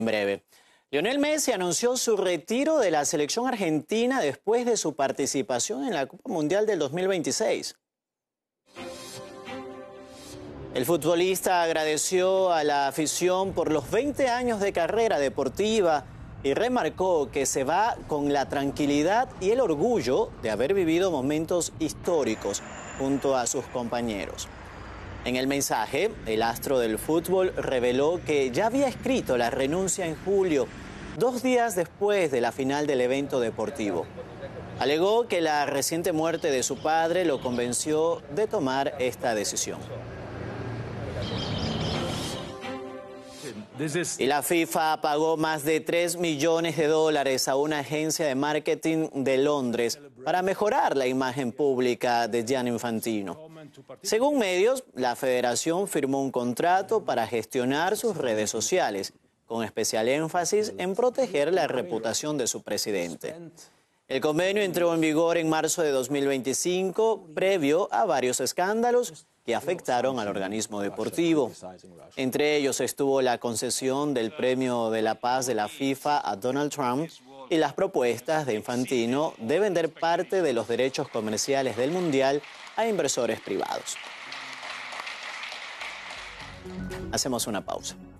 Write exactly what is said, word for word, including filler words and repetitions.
breve. Lionel Messi anunció su retiro de la selección argentina después de su participación en la Copa Mundial del dos mil veintiséis. El futbolista agradeció a la afición por los veinte años de carrera deportiva y remarcó que se va con la tranquilidad y el orgullo de haber vivido momentos históricos junto a sus compañeros. En el mensaje, el astro del fútbol reveló que ya había escrito la renuncia en julio, dos días después de la final del evento deportivo. Alegó que la reciente muerte de su padre lo convenció de tomar esta decisión. Y la FIFA pagó más de tres millones de dólares a una agencia de marketing de Londres para mejorar la imagen pública de Gianni Infantino. Según medios, la federación firmó un contrato para gestionar sus redes sociales, con especial énfasis en proteger la reputación de su presidente. El convenio entró en vigor en marzo de dos mil veinticinco, previo a varios escándalos que afectaron al organismo deportivo. Entre ellos estuvo la concesión del Premio de la Paz de la FIFA a Donald Trump y las propuestas de Infantino de vender parte de los derechos comerciales del Mundial a inversores privados. Hacemos una pausa.